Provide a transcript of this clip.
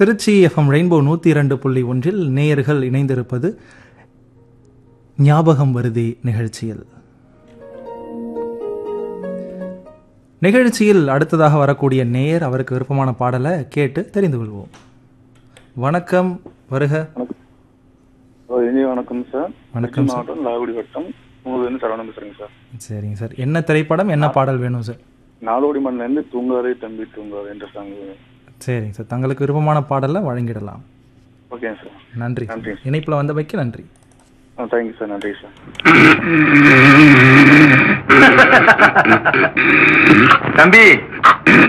Trichy FM rainbow 102.1 நேயர்கள் இணைந்திருப்பது ஞாபகம் வருதே நிகழ்ச்சியில் அடுத்ததாக வரக்கூடிய நேயர் அவருக்கு விருப்பமான பாடலை கேட்டு தெரிந்து கொள்வோம். வணக்கம், வருக. வணக்கம் சார். வணக்கம் சார். மாவட்டம் லாகுடி வட்டம் மூணுலேருந்து சரவணன் பேசுறேங்க சார். சரிங்க சார். என்ன திரைப்படம், என்ன பாடல் வேணும் சார்? நாடோடி மண்ணிலேருந்து தூங்காதே தம்பி தூங்காதே என்ற சாங். சரிங்க சார், தங்களுக்கு விருப்பமான பாடலை வழங்கிடலாம். Okay sir. நன்றி. இணைப்பில் வந்தமைக்கு நன்றி. Thank you sir. நன்றி சார். தம்பி